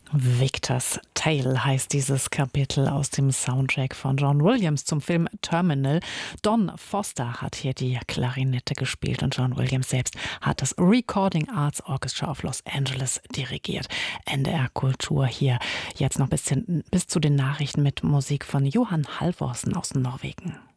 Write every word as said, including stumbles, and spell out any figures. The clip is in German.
Victor's Tale heißt dieses Kapitel aus dem Soundtrack von John Williams zum Film Terminal. Don Foster hat hier die Klarinette gespielt und John Williams selbst hat das Recording Arts Orchestra of Los Angeles dirigiert. N D R Kultur hier jetzt noch bis, hin, bis zu den Nachrichten mit Musik von Johann Halvorsen aus Norwegen.